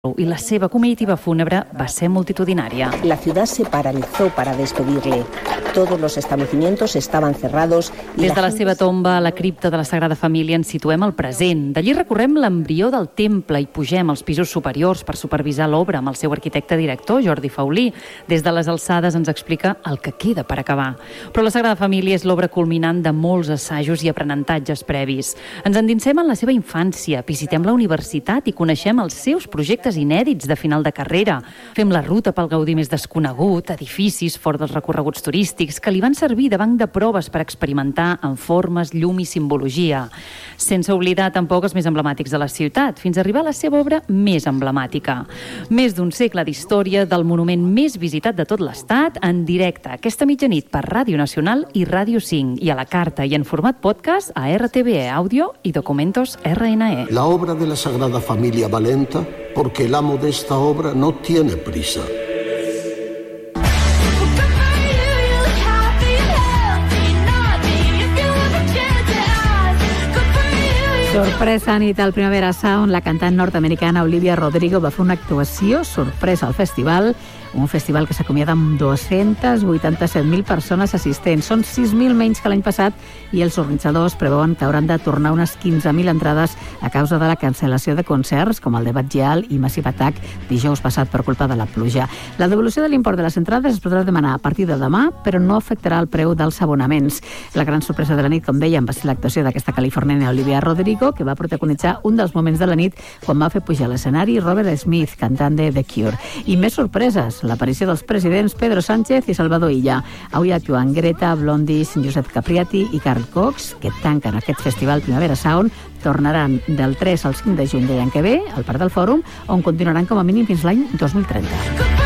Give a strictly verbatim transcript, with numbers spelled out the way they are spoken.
y la seva comitiva fúnebre va ser multitudinària. La ciudad se paralizó para despedirle. Todos los establecimientos estaban cerrados. Des de la seva tomba a la cripta de la Sagrada Família ens situem al present. D'allí recorrem l'embrió del temple i pugem als pisos superiors per supervisar l'obra amb el seu arquitecte director, Jordi Faulí. Des de les alçades ens explica el que queda per acabar. Però la Sagrada Família és l'obra culminant de molts assajos i aprenentatges previs. Ens endinsem en la seva infància, visitem la universitat i coneixem els seus projectes inèdits de final de carrera. Fem la ruta pel Gaudí més desconegut, edificis fora dels recorreguts turístics que li van servir de banc de proves per experimentar en formes, llum i simbologia. Sense oblidar tampoc els més emblemàtics de la ciutat, fins a arribar a la seva obra més emblemàtica. Més d'un segle d'història del monument més visitat de tot l'estat, en directe aquesta mitjanit per Ràdio Nacional i Ràdio cinc, i a la carta i en format podcast a R T V E Audio i Documentos R N E. La obra de la Sagrada Familia va lenta porque el amo de esta obra no tiene prisa. Sorpresa nit al Primavera Sound, la cantant nord-americana Olivia Rodrigo va fer una actuació sorpresa al festival, un festival que s'acomiada amb dos-centes vuitanta-set mil persones assistents. Són sis mil menys que l'any passat i els organitzadors preveuen que hauran de tornar unes quinze mil entrades a causa de la cancel·lació de concerts com el de Bad Gyal i Massive Attack dijous passat per culpa de la pluja. La devolució de l'import de les entrades es podrà demanar a partir de demà, però no afectarà el preu dels abonaments. La gran sorpresa de la nit, com dèiem, va ser l'actuació d'aquesta californiana Olivia Rodrigo, que va protagonitzar un dels moments de la nit quan va fer pujar a l'escenari Robert Smith, cantant de The Cure. I més sorpreses, l'aparició dels presidents Pedro Sánchez i Salvador Illa. Avui actuen Greta, Blondis, Josep Capriati i Carl Cox, que tanquen aquest festival Primavera Sound. Tornaran del tres al cinc de juny de l'any que ve al Parc del Fòrum, on continuaran com a mínim fins l'any dos mil trenta.